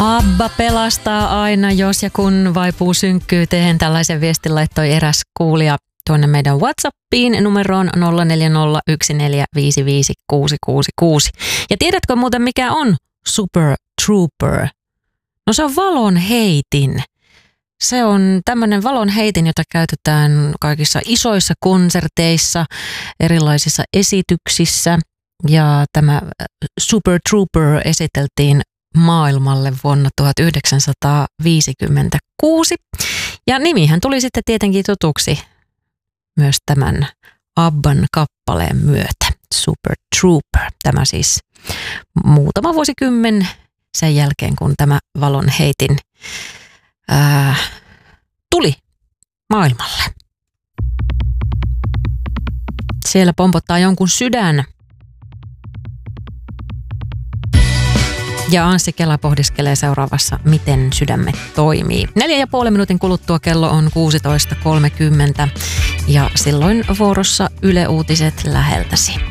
ABBA pelastaa aina, jos ja kun vaipuu synkkyyteen. Tällaisen viestin laittoi eräs kuulija tuonne meidän WhatsAppiin numeroon 0401455666. Ja tiedätkö muuten mikä on Super Trooper? No se on valonheitin. Se on tämmöinen valonheitin, jota käytetään kaikissa isoissa konserteissa, erilaisissa esityksissä. Ja tämä Super Trooper esiteltiin maailmalle vuonna 1956. Ja nimihän tuli sitten tietenkin tutuksi myös tämän ABBAn kappaleen myötä. Super Trooper. Tämä siis muutama vuosikymmen sen jälkeen, kun tämä valonheitin tuli maailmalle. Siellä pompottaa jonkun sydän. Ja Anssi Kela pohdiskelee seuraavassa, miten sydämme toimii. 4,5 minuutin kuluttua kello on 16.30 ja silloin vuorossa Yle Uutiset läheltäsi.